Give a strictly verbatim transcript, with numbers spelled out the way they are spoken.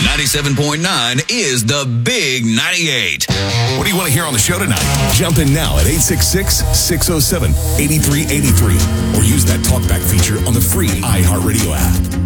ninety-seven point nine is the Big ninety-eight. What do you want to hear on the show tonight? Jump in now at eight six six, six oh seven, eight three eight three or use that talkback feature on the free iHeartRadio app.